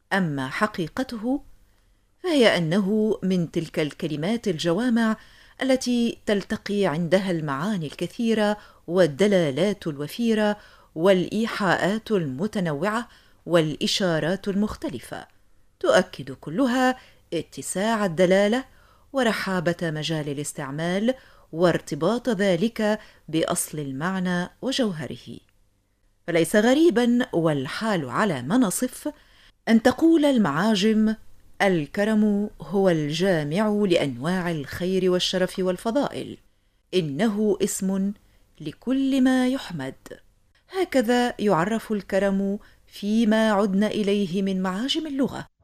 أما حقيقته فهي أنه من تلك الكلمات الجوامع التي تلتقي عندها المعاني الكثيرة والدلالات الوفيرة والإيحاءات المتنوعة والإشارات المختلفة، تؤكد كلها اتساع الدلالة ورحابة مجال الاستعمال وارتباط ذلك بأصل المعنى وجوهره. فليس غريبا والحال على ما نصف أن تقول المعاجم: الكرم هو الجامع لأنواع الخير والشرف والفضائل، إنه اسم لكل ما يحمد. هكذا يعرف الكرم فيما عدنا إليه من معاجم اللغة.